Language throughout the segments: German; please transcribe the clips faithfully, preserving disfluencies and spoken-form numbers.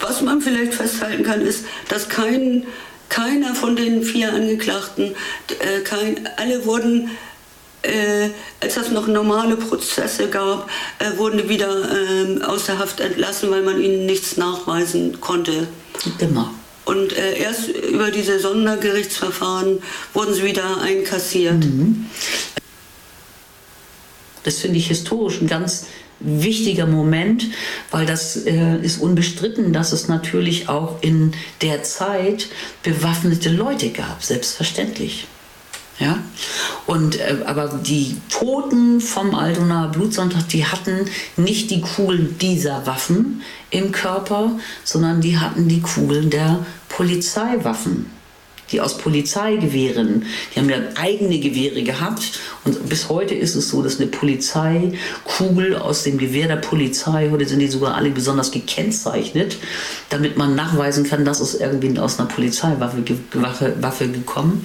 was man vielleicht festhalten kann, ist, dass kein, keiner von den vier Angeklagten, äh, kein, alle wurden, äh, als es noch normale Prozesse gab, äh, wurden die wieder äh, aus der Haft entlassen, weil man ihnen nichts nachweisen konnte. Genau. Und äh, erst über diese Sondergerichtsverfahren wurden sie wieder einkassiert. Mhm. Das finde ich historisch ein ganz wichtiger Moment, weil das äh, ist unbestritten, dass es natürlich auch in der Zeit bewaffnete Leute gab, selbstverständlich. Ja? Und, äh, aber die Toten vom Altonaer Blutsonntag, die hatten nicht die Kugeln dieser Waffen im Körper, sondern die hatten die Kugeln der Polizeiwaffen. Die aus Polizeigewehren, die haben ja eigene Gewehre gehabt und bis heute ist es so, dass eine Polizeikugel aus dem Gewehr der Polizei, heute sind die sogar alle besonders gekennzeichnet, damit man nachweisen kann, dass es irgendwie aus einer Polizeiwaffe Waffe, Waffe gekommen,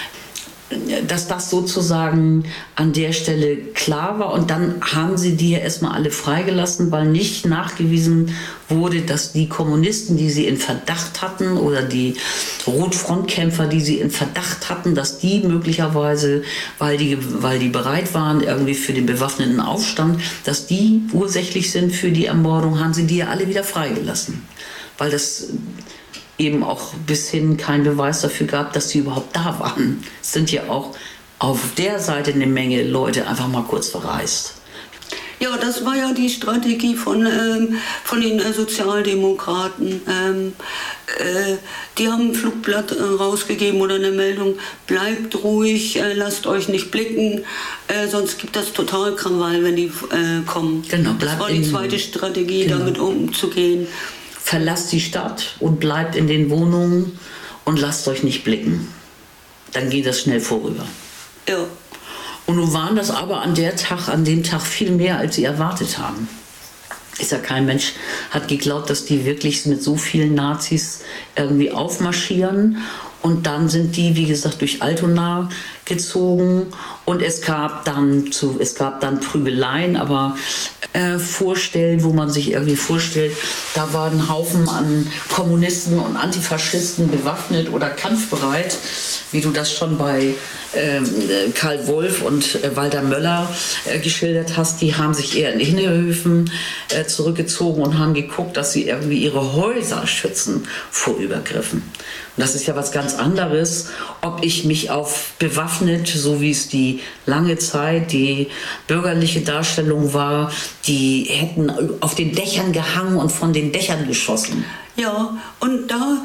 dass das sozusagen an der Stelle klar war und dann haben sie die ja erstmal alle freigelassen, weil nicht nachgewiesen wurde, dass die Kommunisten, die sie in Verdacht hatten oder die Rotfrontkämpfer, die sie in Verdacht hatten, dass die möglicherweise, weil die, weil die bereit waren irgendwie für den bewaffneten Aufstand, dass die ursächlich sind für die Ermordung, haben sie die ja alle wieder freigelassen. Weil das eben auch bis hin keinen Beweis dafür gab, dass sie überhaupt da waren. Es sind ja auch auf der Seite eine Menge Leute einfach mal kurz verreist. Ja, das war ja die Strategie von, ähm, von den äh, Sozialdemokraten. Ähm, äh, die haben ein Flugblatt äh, rausgegeben oder eine Meldung, bleibt ruhig, äh, lasst euch nicht blicken, äh, sonst gibt das total Krawall, wenn die äh, kommen. Genau, das war die zweite Strategie, genau, damit umzugehen. Verlasst die Stadt und bleibt in den Wohnungen und lasst euch nicht blicken. Dann geht das schnell vorüber. Ja. Und nun waren das aber an, der Tag, an dem Tag viel mehr, als sie erwartet haben. Ist ja kein Mensch hat geglaubt, dass die wirklich mit so vielen Nazis irgendwie aufmarschieren. Und dann sind die, wie gesagt, durch Altona gezogen und es gab dann, zu, es gab dann Prügeleien, aber äh, Vorstellen, wo man sich irgendwie vorstellt, da war ein Haufen an Kommunisten und Antifaschisten bewaffnet oder kampfbereit, wie du das schon bei äh, Karl Wolf und äh, Walter Möller äh, geschildert hast. Die haben sich eher in Hinterhöfen äh, zurückgezogen und haben geguckt, dass sie irgendwie ihre Häuser schützen vor Übergriffen. Und das ist ja was ganz anderes, ob ich mich auf bewaffnet, so wie es die lange Zeit die bürgerliche Darstellung war, die hätten auf den Dächern gehangen und von den Dächern geschossen. Ja, und da,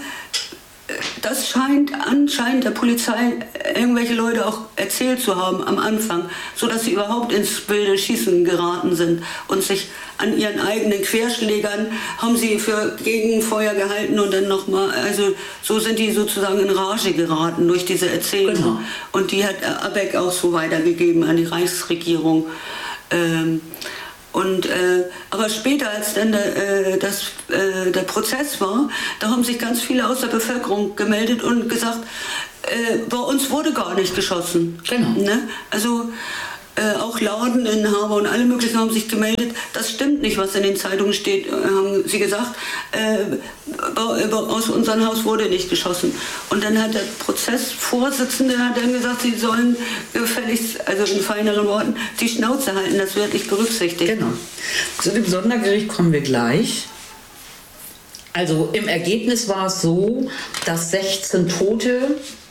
das scheint anscheinend der Polizei irgendwelche Leute auch erzählt zu haben am Anfang, sodass sie überhaupt ins wilde Schießen geraten sind und sich an ihren eigenen Querschlägern haben sie für Gegenfeuer gehalten und dann nochmal, also so sind die sozusagen in Rage geraten durch diese Erzählung. Genau. Und die hat Abeck auch so weitergegeben an die Reichsregierung. Ähm, Und, äh, aber später, als dann der, äh, das, äh, der Prozess war, da haben sich ganz viele aus der Bevölkerung gemeldet und gesagt, äh, bei uns wurde gar nicht geschossen. Genau. Ne? Also äh, auch Laudeninhaber und alle möglichen haben sich gemeldet, das stimmt nicht, was in den Zeitungen steht, äh, haben sie gesagt, äh, bei, bei, aus unserem Haus wurde nicht geschossen. Und dann hat der Prozessvorsitzende hat dann gesagt, sie sollen gefälligst, also in feineren Worten, die Schnauze halten, das wird nicht berücksichtigt. Genau. Zu dem Sondergericht kommen wir gleich. Also im Ergebnis war es so, dass sechzehn Tote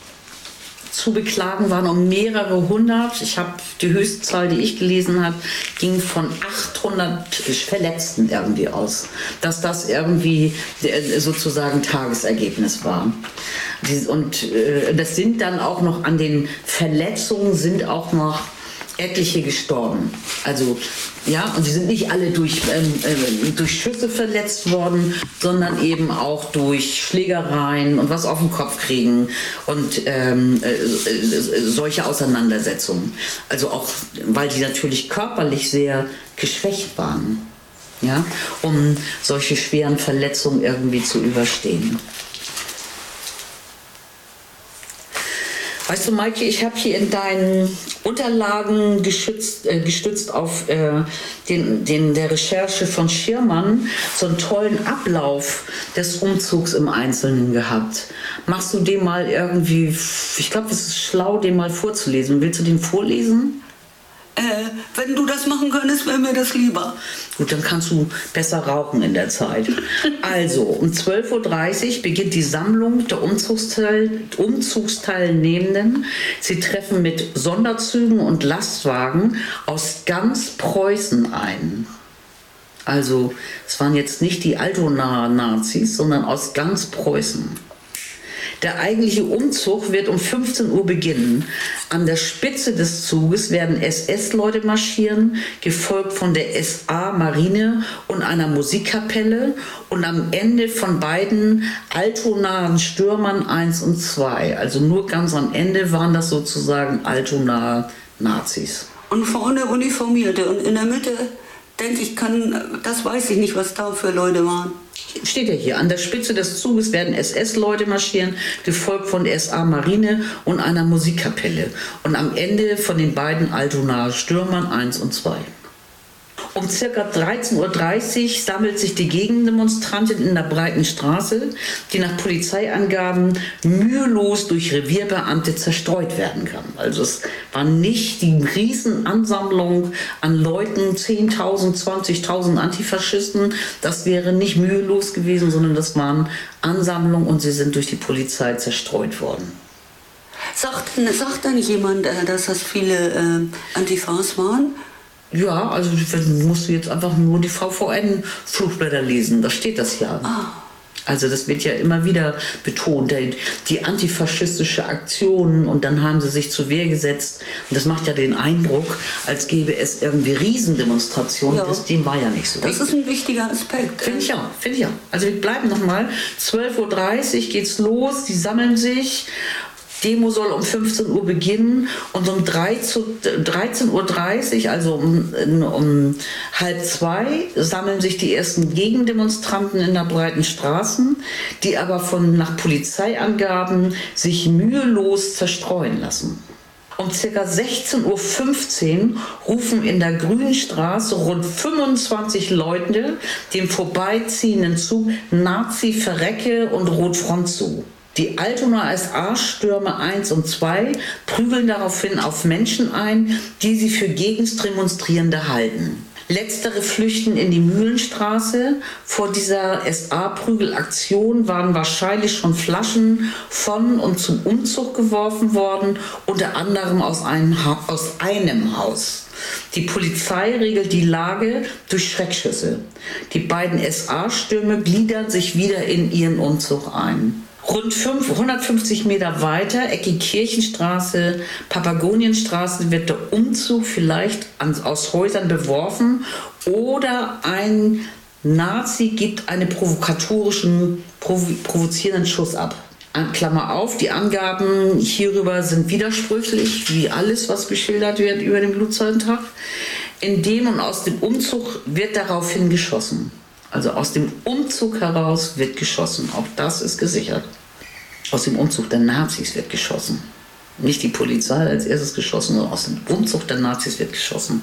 zu beklagen waren und mehrere hundert. Ich habe die höchste Zahl, die ich gelesen habe, ging von achthundert Verletzten irgendwie aus, dass das irgendwie sozusagen Tagesergebnis war. Und das sind dann auch noch an den Verletzungen sind auch noch etliche gestorben. Also ja, und sie sind nicht alle durch, ähm, äh, durch Schüsse verletzt worden, sondern eben auch durch Schlägereien und was auf den Kopf kriegen und ähm, äh, äh, solche Auseinandersetzungen. Also auch, weil die natürlich körperlich sehr geschwächt waren, ja, um solche schweren Verletzungen irgendwie zu überstehen. Weißt du, Maike, ich habe hier in deinen Unterlagen geschützt, äh, gestützt auf äh, den, den, der Recherche von Schirmann so einen tollen Ablauf des Umzugs im Einzelnen gehabt. Machst du den mal irgendwie, ich glaube, es ist schlau, den mal vorzulesen. Willst du den vorlesen? Äh, wenn du das machen könntest, wäre mir das lieber. Gut, dann kannst du besser rauchen in der Zeit. Also, um zwölf Uhr dreißig beginnt die Sammlung der Umzugsteil Umzugsteilnehmenden. Sie treffen mit Sonderzügen und Lastwagen aus ganz Preußen ein. Also, es waren jetzt nicht die Altonaer Nazis, sondern aus ganz Preußen. Der eigentliche Umzug wird um fünfzehn Uhr beginnen. An der Spitze des Zuges werden S S-Leute marschieren, gefolgt von der S A-Marine und einer Musikkapelle und am Ende von beiden Altonaer Stürmern eins und zwei. Also nur ganz am Ende waren das sozusagen Altonaer Nazis. Und vorne Uniformierte und in der Mitte, denke ich, kann, das weiß ich nicht, was da für Leute waren. Steht ja hier, an der Spitze des Zuges werden S S-Leute marschieren, gefolgt von der S A-Marine und einer Musikkapelle. Und am Ende von den beiden Altonaer Stürmern eins und zwei. Um ca. dreizehn Uhr dreißig sammelt sich die Gegendemonstrantin in der breiten Straße, die nach Polizeiangaben mühelos durch Revierbeamte zerstreut werden kann. Also es war nicht die Riesenansammlung an Leuten, zehntausend, zwanzigtausend Antifaschisten. Das wäre nicht mühelos gewesen, sondern das waren Ansammlungen und sie sind durch die Polizei zerstreut worden. Sagt, sagt da nicht jemand, dass das viele äh, Antifas waren? Ja, also musst du jetzt einfach nur die V V N-Flugblätter lesen, da steht das ja. Ah. Also das wird ja immer wieder betont, die antifaschistische Aktion, und dann haben sie sich zur Wehr gesetzt. Und das macht ja den Eindruck, als gäbe es irgendwie Riesendemonstrationen. Ja. Das, dem war ja nicht so. Das ist ein wichtiger Aspekt. Finde ich ja, finde ich ja. Also wir bleiben nochmal, zwölf Uhr dreißig geht's los, die sammeln sich. Demo soll um fünfzehn Uhr beginnen und um dreizehn Uhr dreißig, also um, um halb zwei, sammeln sich die ersten Gegendemonstranten in der breiten Straßen, die aber von nach Polizeiangaben sich mühelos zerstreuen lassen. Um ca. sechzehn Uhr fünfzehn rufen in der Grünen Straße rund fünfundzwanzig Leute dem vorbeiziehenden Zug Nazi Verrecke und Rotfront zu. Die Altonaer S A-Stürme eins und zwei prügeln daraufhin auf Menschen ein, die sie für Gegendemonstrierende halten. Letztere flüchten in die Mühlenstraße. Vor dieser S A-Prügelaktion waren wahrscheinlich schon Flaschen von und zum Umzug geworfen worden, unter anderem aus einem, ha- aus einem Haus. Die Polizei regelt die Lage durch Schreckschüsse. Die beiden S A-Stürme gliedern sich wieder in ihren Umzug ein. Rund hundertfünfzig Meter weiter, Ecke Kirchenstraße, Papagonienstraße, wird der Umzug vielleicht aus Häusern beworfen oder ein Nazi gibt einen provokatorischen, provo- provozierenden Schuss ab. Klammer auf, die Angaben hierüber sind widersprüchlich, wie alles, was geschildert wird über den Blutsauertag. In dem und aus dem Umzug wird daraufhin geschossen. Also aus dem Umzug heraus wird geschossen. Auch das ist gesichert. Aus dem Umzug der Nazis wird geschossen. Nicht die Polizei als erstes geschossen, sondern aus dem Umzug der Nazis wird geschossen.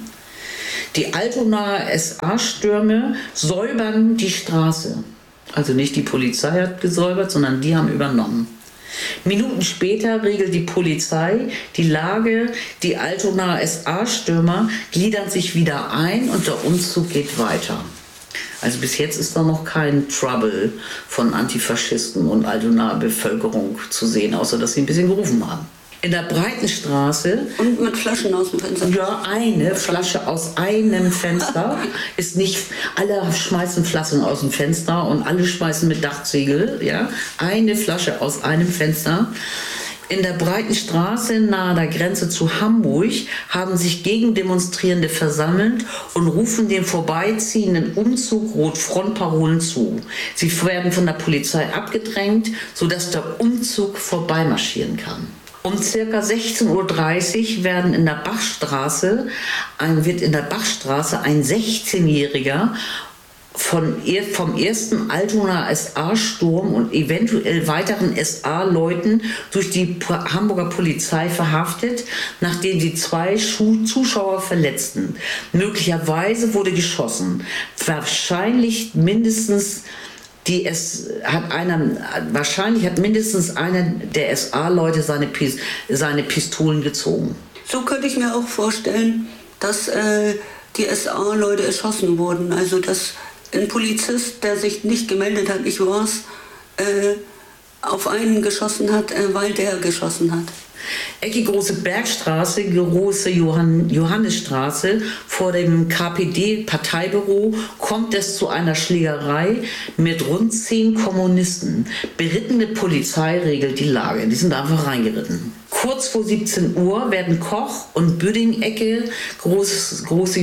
Die Altonaer S A-Stürme säubern die Straße. Also nicht die Polizei hat gesäubert, sondern die haben übernommen. Minuten später regelt die Polizei die Lage. Die Altonaer S A-Stürmer gliedern sich wieder ein und der Umzug geht weiter. Also bis jetzt ist da noch kein Trouble von Antifaschisten und Altonaer Bevölkerung zu sehen, außer dass sie ein bisschen gerufen haben. In der Breitenstraße... Und mit Flaschen aus dem Fenster? Ja, eine Flasche aus einem Fenster. Ist nicht, alle schmeißen Flaschen aus dem Fenster und alle schmeißen mit Dachziegel. Ja? Eine Flasche aus einem Fenster. In der Breitenstraße nahe der Grenze zu Hamburg haben sich Gegendemonstrierende versammelt und rufen dem vorbeiziehenden Umzug Rotfrontparolen zu. Sie werden von der Polizei abgedrängt, sodass der Umzug vorbeimarschieren kann. Um ca. sechzehn Uhr dreißig werden in der Bachstraße, ein, wird in der Bachstraße ein sechzehnjähriger von, vom ersten Altonaer S A-Sturm und eventuell weiteren S A-Leuten durch die Hamburger Polizei verhaftet, nachdem sie zwei Zuschauer verletzten. Möglicherweise wurde geschossen. Wahrscheinlich mindestens die es hat einer, wahrscheinlich hat mindestens einer der S A-Leute seine, seine Pistolen gezogen. So könnte ich mir auch vorstellen, dass äh, die S A-Leute erschossen wurden. Also dass ein Polizist, der sich nicht gemeldet hat, ich war's, äh, auf einen geschossen hat, äh, weil der geschossen hat. Ecke Große Bergstraße, Große Johann Johannisstraße vor dem K P D-Parteibüro kommt es zu einer Schlägerei mit rund zehn Kommunisten. Berittene Polizei regelt die Lage. Die sind einfach reingeritten. Kurz vor siebzehn Uhr werden Koch und Büding-Ecke, Groß, Große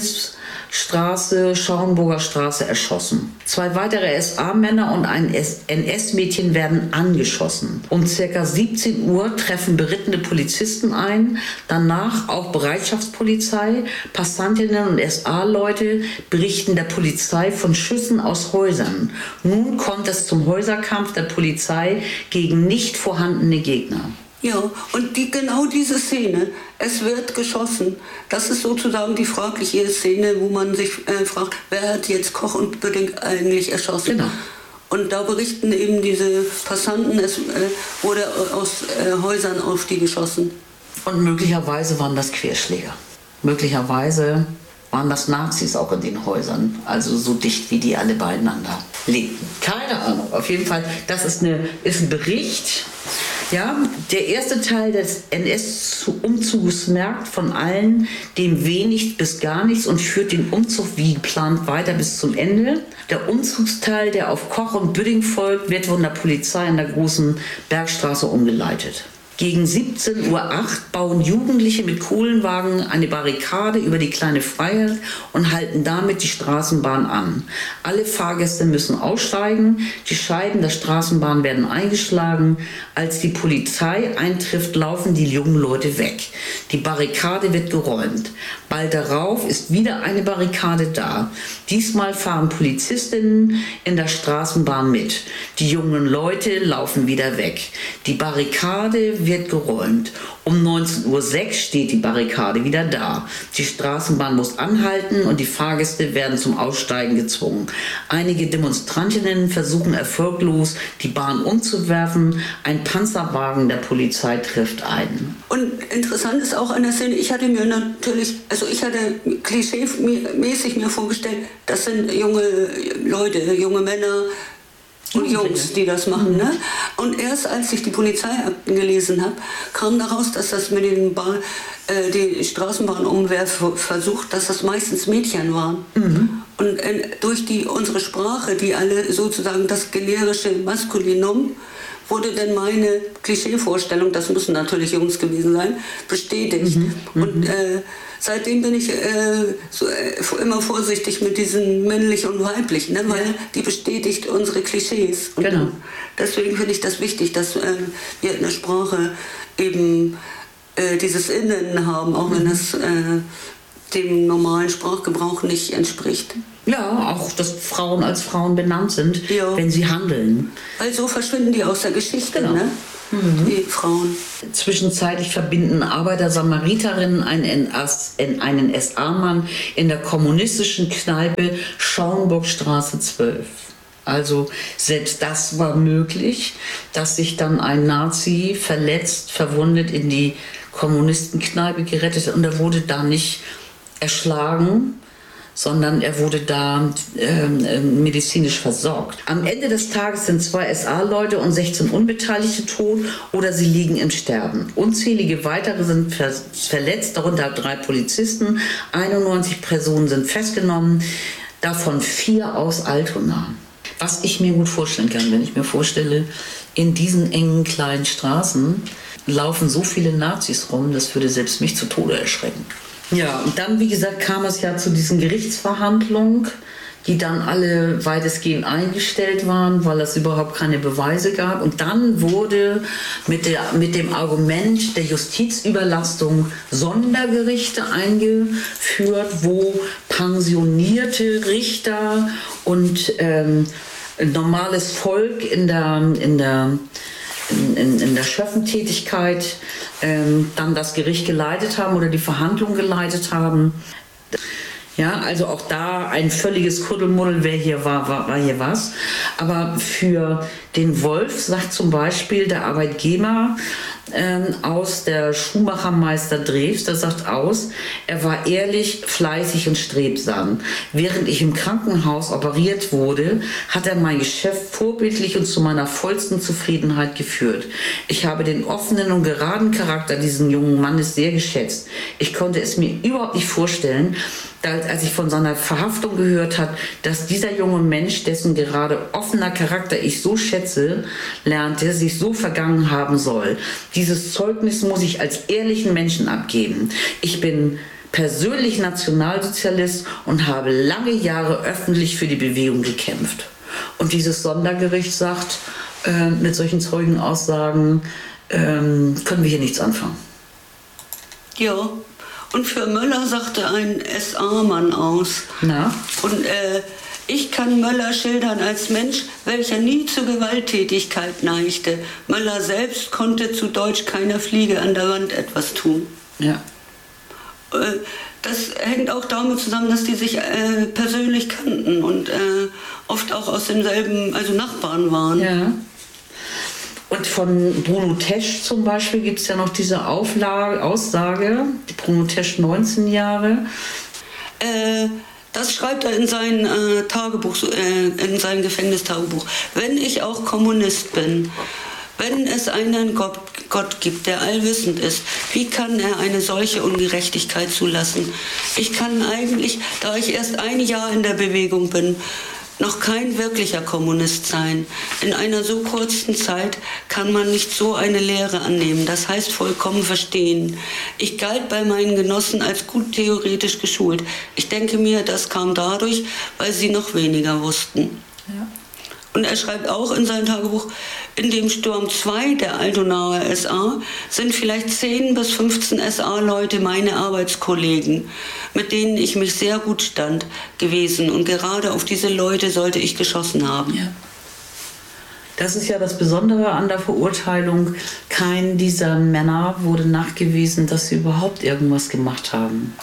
Johannisstraße, Schauenburger Straße erschossen. Zwei weitere S A-Männer und ein N S-Mädchen werden angeschossen. Um ca. siebzehn Uhr treffen berittene Polizisten ein, danach auch Bereitschaftspolizei, Passantinnen und S A-Leute berichten der Polizei von Schüssen aus Häusern. Nun kommt es zum Häuserkampf der Polizei gegen nicht vorhandene Gegner. Ja, und die, genau diese Szene, es wird geschossen, das ist sozusagen die fragliche Szene, wo man sich äh, fragt, wer hat jetzt Koch und Büding eigentlich erschossen? Genau. Und da berichten eben diese Passanten, es äh, wurde aus äh, Häusern auf die geschossen. Und möglicherweise waren das Querschläger. Möglicherweise waren das Nazis auch in den Häusern, also so dicht wie die alle beieinander lebten. Keine Ahnung, auf jeden Fall, das ist, eine, ist ein Bericht. Ja, der erste Teil des N S-Umzuges merkt von allen dem wenig bis gar nichts und führt den Umzug wie geplant weiter bis zum Ende. Der Umzugsteil, der auf Koch und Büding folgt, wird von der Polizei in der Großen Bergstraße umgeleitet. Gegen siebzehn Uhr acht bauen Jugendliche mit Kohlenwagen eine Barrikade über die Kleine Freiheit und halten damit die Straßenbahn an. Alle Fahrgäste müssen aussteigen, die Scheiben der Straßenbahn werden eingeschlagen. Als die Polizei eintrifft, laufen die jungen Leute weg. Die Barrikade wird geräumt. Bald darauf ist wieder eine Barrikade da. Diesmal fahren Polizistinnen in der Straßenbahn mit. Die jungen Leute laufen wieder weg. Die Barrikade wird geräumt. Um neunzehn Uhr sechs steht die Barrikade wieder da. Die Straßenbahn muss anhalten und die Fahrgäste werden zum Aussteigen gezwungen. Einige Demonstrantinnen versuchen erfolglos, die Bahn umzuwerfen. Ein Panzerwagen der Polizei trifft ein. Und interessant ist auch an der Szene, ich hatte mir natürlich, also ich hatte klischeemäßig mir vorgestellt, das sind junge Leute, junge Männer, und Jungs, die das machen. Ne? Und erst als ich die Polizeiakten gelesen habe, kam daraus, dass das mit den Bahn, äh, die Straßenbahnumwerfversuch, dass das meistens Mädchen waren. Mhm. Und äh, durch die, unsere Sprache, die alle sozusagen das generische Maskulinum, wurde denn meine Klischeevorstellung, das müssen natürlich Jungs gewesen sein, bestätigt. Mhm. Und äh, seitdem bin ich äh, so, äh, immer vorsichtig mit diesen männlich und weiblich, ne? Weil ja. die bestätigt unsere Klischees. Und genau. Deswegen finde ich das wichtig, dass äh, wir in der Sprache eben äh, dieses Innen haben, auch mhm. wenn das äh, dem normalen Sprachgebrauch nicht entspricht. Ja, auch, dass Frauen als Frauen benannt sind, ja. wenn sie handeln. Weil so verschwinden die aus der Geschichte, genau. ne? Mhm. Die Frauen. Zwischenzeitlich verbinden Arbeiter-Samariterinnen einen, einen S A-Mann in der kommunistischen Kneipe Schauenburgstraße zwölf. Also selbst das war möglich, dass sich dann ein Nazi verletzt, verwundet in die Kommunistenkneipe gerettet hat und er wurde da nicht erschlagen, sondern er wurde da äh, medizinisch versorgt. Am Ende des Tages sind zwei S A-Leute und sechzehn Unbeteiligte tot oder sie liegen im Sterben. Unzählige weitere sind ver verletzt, darunter drei Polizisten, einundneunzig Personen sind festgenommen, davon vier aus Altona. Was ich mir gut vorstellen kann, wenn ich mir vorstelle, in diesen engen kleinen Straßen laufen so viele Nazis rum, das würde selbst mich zu Tode erschrecken. Ja, und dann, wie gesagt, kam es ja zu diesen Gerichtsverhandlungen, die dann alle weitestgehend eingestellt waren, weil es überhaupt keine Beweise gab. Und dann wurde mit, der, mit dem Argument der Justizüberlastung Sondergerichte eingeführt, wo pensionierte Richter und ähm, normales Volk in der, in der, in, in, in der Schöffentätigkeit ähm, dann das Gericht geleitet haben oder die Verhandlung geleitet haben. Ja, also auch da ein völliges Kuddelmuddel, wer hier war, war, war hier was. Aber für den Wolf sagt zum Beispiel der Arbeitgeber ähm, aus, der Schuhmachermeister Drews, der sagt aus, er war ehrlich, fleißig und strebsam. Während ich im Krankenhaus operiert wurde, hat er mein Geschäft vorbildlich und zu meiner vollsten Zufriedenheit geführt. Ich habe den offenen und geraden Charakter dieses jungen Mannes sehr geschätzt. Ich konnte es mir überhaupt nicht vorstellen, als ich von seiner Verhaftung gehört habe, dass dieser junge Mensch, dessen gerade offener Charakter ich so schätze, lernte, sich so vergangen haben soll. Dieses Zeugnis muss ich als ehrlichen Menschen abgeben. Ich bin persönlich Nationalsozialist und habe lange Jahre öffentlich für die Bewegung gekämpft. Und dieses Sondergericht sagt, äh, mit solchen Zeugenaussagen äh, können wir hier nichts anfangen. Ja. Und für Möller sagte ein S A-Mann aus. Na? Und äh, ich kann Möller schildern als Mensch, welcher nie zur Gewalttätigkeit neigte. Möller selbst konnte zu Deutsch keiner Fliege an der Wand etwas tun. Ja. Äh, das hängt auch damit zusammen, dass die sich äh, persönlich kannten und äh, oft auch aus demselben, also Nachbarn waren. Ja. Und von Bruno Tesch zum Beispiel gibt es ja noch diese Auflage, Aussage, die Bruno Tesch neunzehn Jahre. Äh, das schreibt er in sein äh, Tagebuch, äh, in sein Gefängnistagebuch. Wenn ich auch Kommunist bin, wenn es einen Gott, Gott gibt, der allwissend ist, wie kann er eine solche Ungerechtigkeit zulassen? Ich kann eigentlich, da ich erst ein Jahr in der Bewegung bin, noch kein wirklicher Kommunist sein. In einer so kurzen Zeit kann man nicht so eine Lehre annehmen. Das heißt vollkommen verstehen. Ich galt bei meinen Genossen als gut theoretisch geschult. Ich denke mir, das kam dadurch, weil sie noch weniger wussten. Ja. Und er schreibt auch in seinem Tagebuch, in dem Sturm zwei der Altonaer S A sind vielleicht zehn bis fünfzehn S A-Leute meine Arbeitskollegen, mit denen ich mich sehr gut stand gewesen. Und gerade auf diese Leute sollte ich geschossen haben. Ja. Das ist ja das Besondere an der Verurteilung. Kein dieser Männer wurde nachgewiesen, dass sie überhaupt irgendwas gemacht haben.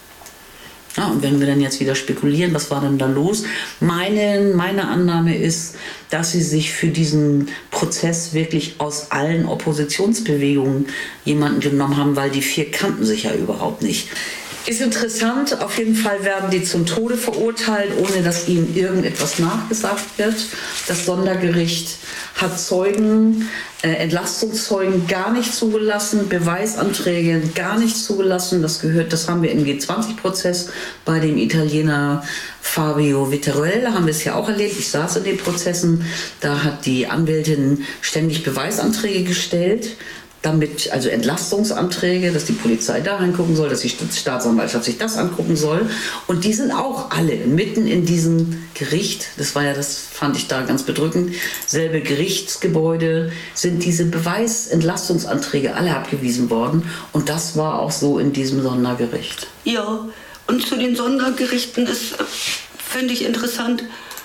Ja, und wenn wir dann jetzt wieder spekulieren, was war denn da los? Meine, meine Annahme ist, dass sie sich für diesen Prozess wirklich aus allen Oppositionsbewegungen jemanden genommen haben, weil die vier kannten sich ja überhaupt nicht. Ist interessant, auf jeden Fall werden die zum Tode verurteilt, ohne dass ihnen irgendetwas nachgesagt wird. Das Sondergericht hat Zeugen, äh, Entlastungszeugen gar nicht zugelassen, Beweisanträge gar nicht zugelassen. Das gehört, das haben wir im G zwanzig Prozess bei dem Italiener Fabio Vittorella, haben wir es ja auch erlebt. Ich saß in den Prozessen, da hat die Anwältin ständig Beweisanträge gestellt, damit, also Entlastungsanträge, dass die Polizei da reingucken soll, dass die Staatsanwaltschaft sich das angucken soll. Und die sind auch alle mitten in diesem Gericht, das war ja, das fand ich da ganz bedrückend, selbe Gerichtsgebäude, sind diese Beweisentlastungsanträge alle abgewiesen worden. Und das war auch so in diesem Sondergericht. Ja, und zu den Sondergerichten ist, finde ich interessant,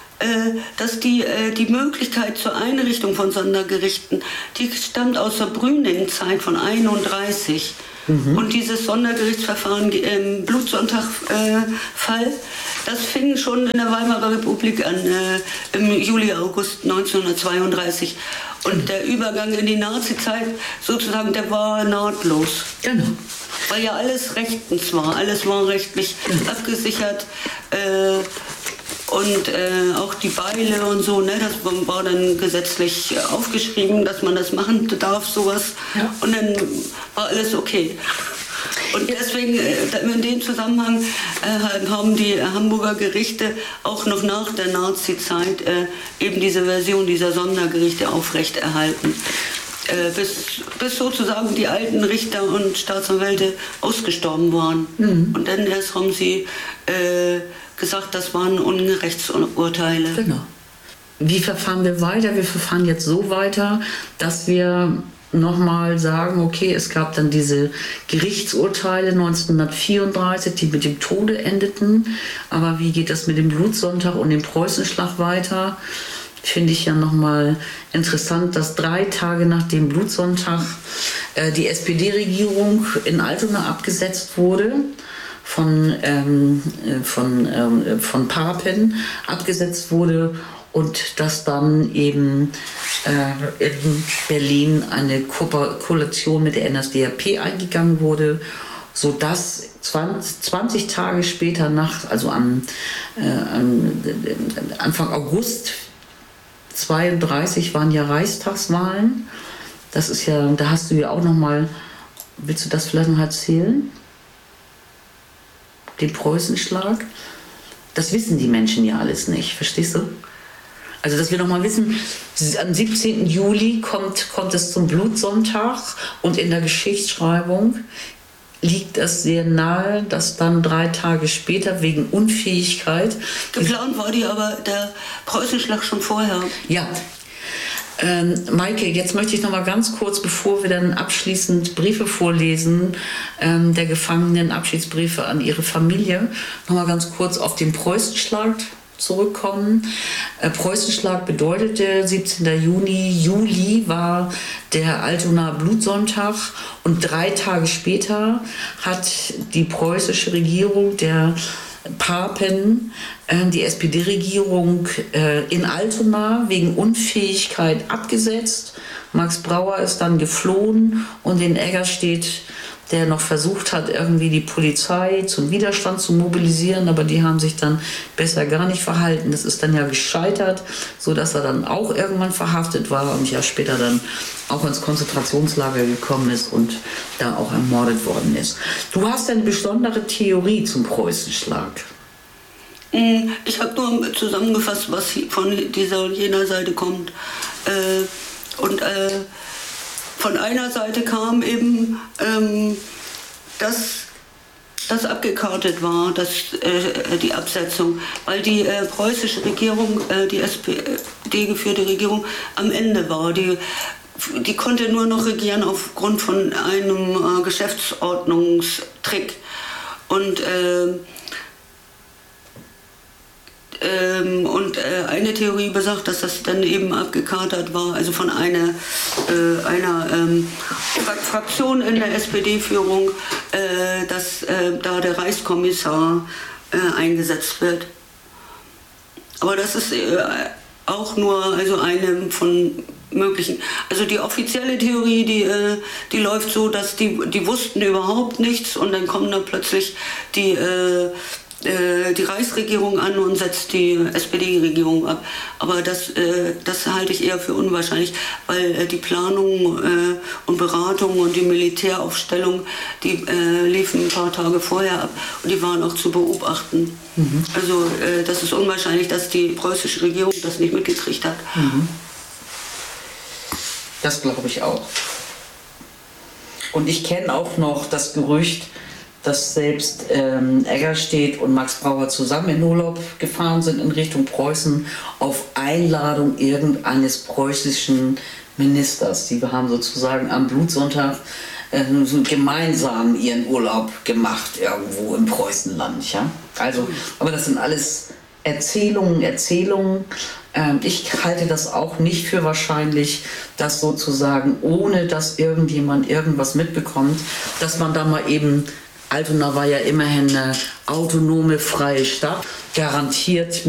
dass die, die Möglichkeit zur Einrichtung von Sondergerichten, die stammt aus der Brüning-Zeit von einunddreißig. Mhm. Und dieses Sondergerichtsverfahren im Blutsonntag-Fall, das fing schon in der Weimarer Republik an, äh, im Juli, August neunzehnhundertzweiunddreißig. Und der Übergang in die Nazi-Zeit, sozusagen, der war nahtlos. Genau. Weil ja alles rechtens war, alles war rechtlich mhm. abgesichert. Äh, Und äh, auch die Beile und so, ne, das war dann gesetzlich aufgeschrieben, dass man das machen darf, sowas. Ja. Und dann war alles okay. Und deswegen, äh, in dem Zusammenhang, äh, haben die Hamburger Gerichte auch noch nach der Nazi-Zeit äh, eben diese Version dieser Sondergerichte aufrechterhalten. Äh, bis, bis sozusagen die alten Richter und Staatsanwälte ausgestorben waren. Mhm. Und dann erst haben sie äh, gesagt, das waren Unrechtsurteile. Genau. Wie verfahren wir weiter? Wir verfahren jetzt so weiter, dass wir nochmal sagen, okay, es gab dann diese Gerichtsurteile neunzehnhundertvierunddreißig, die mit dem Tode endeten. Aber wie geht das mit dem Blutsonntag und dem Preußenschlag weiter? Finde ich ja nochmal interessant, dass drei Tage nach dem Blutsonntag äh, die S P D-Regierung in Altona abgesetzt wurde, von, ähm, von, ähm, von Papen abgesetzt wurde und dass dann eben äh, in Berlin eine Ko- Koalition mit der N S D A P eingegangen wurde, sodass zwanzig, zwanzig Tage später, nach, also am, äh, am Anfang August zweiunddreißig waren ja Reichstagswahlen. Das ist ja, da hast du ja auch noch mal, willst du das vielleicht noch erzählen? Den Preußenschlag? Das wissen die Menschen ja alles nicht, verstehst du? Also, dass wir noch mal wissen, am siebzehnten Juli kommt, kommt es zum Blutsonntag und in der Geschichtsschreibung liegt es sehr nahe, dass dann drei Tage später wegen Unfähigkeit... Geplant war die aber der Preußenschlag schon vorher. Ja. Ähm, Maike, jetzt möchte ich noch mal ganz kurz, bevor wir dann abschließend Briefe vorlesen, ähm, der Gefangenen, Abschiedsbriefe an ihre Familie, noch mal ganz kurz auf den Preußenschlag zurückkommen. Äh, Preußenschlag bedeutete siebzehnten Juni, Juli war der Altonaer Blutsonntag und drei Tage später hat die preußische Regierung, der Papen, äh, die S P D-Regierung äh, in Altona wegen Unfähigkeit abgesetzt. Max Brauer ist dann geflohen und in Eggerstedt, der noch versucht hat, irgendwie die Polizei zum Widerstand zu mobilisieren, aber die haben sich dann besser gar nicht verhalten. Das ist dann ja gescheitert, sodass er dann auch irgendwann verhaftet war und ja später dann auch ins Konzentrationslager gekommen ist und da auch ermordet worden ist. Du hast eine besondere Theorie zum Preußenschlag. Ich habe nur zusammengefasst, was von dieser und jener Seite kommt. Und von einer Seite kam eben, ähm, dass das abgekartet war, dass, äh, die Absetzung, weil die äh, preußische Regierung, äh, die S P D-geführte Regierung am Ende war. Die, die konnte nur noch regieren aufgrund von einem äh, Geschäftsordnungstrick. Und äh, Ähm, und äh, eine Theorie besagt, dass das dann eben abgekatert war, also von einer, äh, einer ähm, Fraktion in der S P D-Führung, äh, dass äh, da der Reichskommissar äh, eingesetzt wird. Aber das ist äh, auch nur also eine von möglichen. Also die offizielle Theorie, die, äh, die läuft so, dass die, die wussten überhaupt nichts und dann kommen dann plötzlich die äh, die Reichsregierung an und setzt die S P D-Regierung ab. Aber das, äh, das halte ich eher für unwahrscheinlich, weil äh, die Planung äh, und Beratung und die Militäraufstellung, die äh, liefen ein paar Tage vorher ab und die waren auch zu beobachten. Mhm. Also äh, das ist unwahrscheinlich, dass die preußische Regierung das nicht mitgekriegt hat. Mhm. Das glaube ich auch. Und ich kenne auch noch das Gerücht, dass selbst ähm, Eggerstedt und Max Brauer zusammen in Urlaub gefahren sind in Richtung Preußen auf Einladung irgendeines preußischen Ministers. Die haben sozusagen am Blutsonntag äh, so gemeinsam ihren Urlaub gemacht irgendwo im Preußenland. Ja? Also, aber das sind alles Erzählungen, Erzählungen. Ähm, ich halte das auch nicht für wahrscheinlich, dass sozusagen ohne dass irgendjemand irgendwas mitbekommt, dass man da mal eben Altona war ja immerhin eine autonome, freie Stadt, garantiert